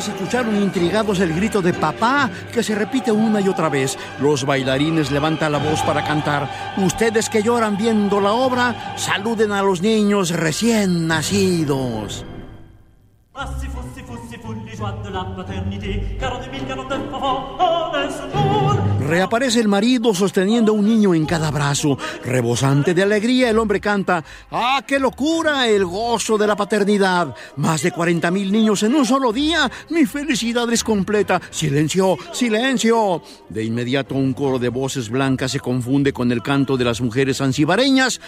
Todos escucharon intrigados el grito de papá, que se repite una y otra vez. Los bailarines levantan la voz para cantar. Ustedes que lloran viendo la obra, saluden a los niños recién nacidos. Reaparece el marido sosteniendo a un niño en cada brazo. Rebosante de alegría, el hombre canta: ¡ah, qué locura! El gozo de la paternidad. Más de 40,000 niños en un solo día. Mi felicidad es completa. ¡Silencio! ¡Silencio! De inmediato un coro de voces blancas se confunde con el canto de las mujeres zanzibareñas.